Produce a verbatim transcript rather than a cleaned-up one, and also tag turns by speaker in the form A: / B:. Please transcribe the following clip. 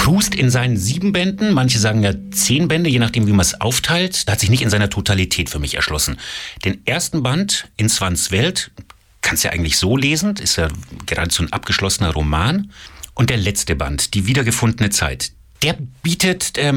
A: Proust in seinen sieben Bänden, manche sagen ja zehn Bände, je nachdem, wie man es aufteilt, da hat sich nicht in seiner Totalität für mich erschlossen. Den ersten Band, In Swans Welt, kannst du ja eigentlich so lesen, ist ja geradezu ein abgeschlossener Roman. Und der letzte Band, Die wiedergefundene Zeit, der bietet ähm,